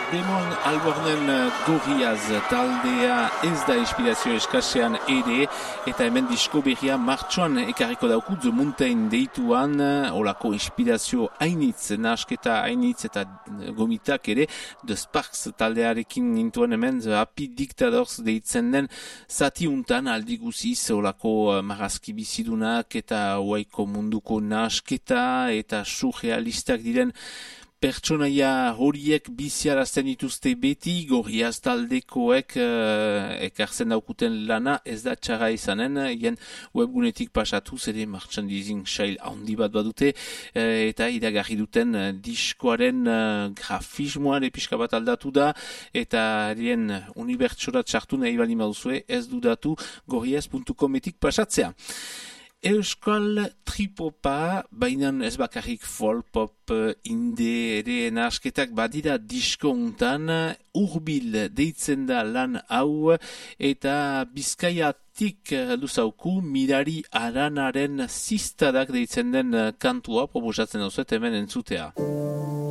Bemon Albornen gorriaz taldea ez da inspirazio eskasean ere, eta hemen disko berria martxoan ekarriko dauku The Mountain deituan, olako inspirazio hainitz, nahasketa hainitz eta gomitak ere, The Sparks taldearekin nintuen hemen, The Happy Dictators deitzen den zati untan aldi guziz, olako marrazki bizidunak eta huaiko munduko nahasketa eta surrealistak diren pertsonaia horiek biziarazten dituzte beti, gorriaz taldekoek ekartzen daukuten lana ez da txarra izanen, jen webgunetik pasatuz ere merchandising sail handi bat badute, eta iragarri duten diskoaren grafismoan pixka bat aldatu da, eta erien unibertsorat sartu nahi bali maduzue ez dudatu gorriaz.cometik pasatzea. Euskal tripopa, bainan ez bakarrik folk pop inde ere nahasketak badira disko untan, urbil deitzen da lan hau, eta Bizkaiatik luzauku Mirari Aranaren ziztadak deitzen den kantua proposatzen dauzuet hemen entzutea.